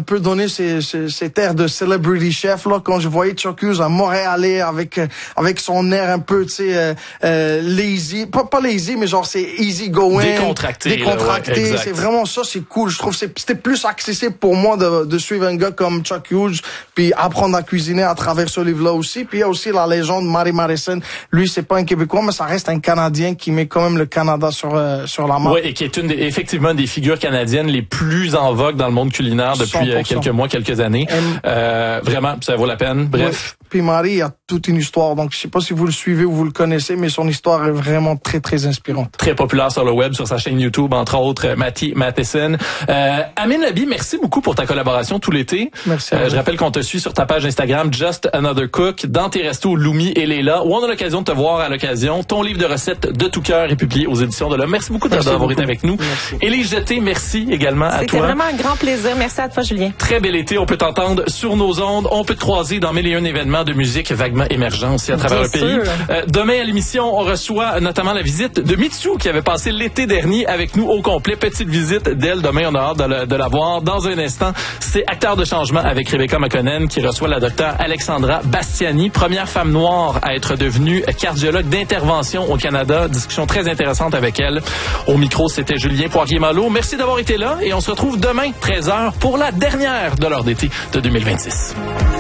peu donné cet air de celebrity chef là quand je voyais Chuck Hughes à Montréalais avec son air un peu tu sais lazy, pas lazy mais genre c'est easy going, décontracté. Ouais, c'est vraiment ça, c'est cool. Je trouve que c'était plus accessible pour moi de suivre un gars comme Chuck Hughes puis apprendre à cuisiner à travers ce livre là aussi. Puis il y a aussi la légende Mary Madison. Lui c'est pas un Québécois mais ça reste un Canadien qui met quand même le Canada sur la map. Oui, et qui est effectivement des figures canadiennes les plus en vogue dans le monde culinaire depuis 100%. Quelques mois, quelques années. Vraiment, ça vaut la peine. Bref. Ouais. Puis Marie, il y a toute une histoire. Donc, je sais pas si vous le suivez ou vous le connaissez, mais son histoire est vraiment très, très inspirante. Très populaire sur le web, sur sa chaîne YouTube, entre autres, Matty Matheson. Amine Labi, merci beaucoup pour ta collaboration tout l'été. Merci. Je rappelle qu'on te suit sur ta page Instagram, Just Another Cook, dans tes restos Lumi et Léla, où on a l'occasion de te voir à l'occasion. Ton livre de recettes de tout cœur est publié aux éditions de l'Homme. Merci beaucoup d'avoir été avec nous. Merci. Élise Jeté, merci également à toi. C'était vraiment un grand plaisir. Merci à toi, Julien. Très bel été. On peut t'entendre sur nos ondes. On peut te croiser dans 1001 événements de musique vaguement émergents aussi à travers le pays. Demain à l'émission, on reçoit notamment la visite de Mitsou qui avait passé l'été dernier avec nous au complet. Petite visite d'elle. Demain, on a hâte de la voir. Dans un instant, c'est Acteur de changement avec Rebecca McConnell qui reçoit la docteure Alexandra Bastiani, première femme noire à être devenue cardiologue d'intervention au Canada. Discussion très intéressante avec elle. Au micro, c'était Julien Poirier-Malo. Merci d'avoir été là et on se retrouve demain, 13h, pour la dernière de l'heure d'été de 2026.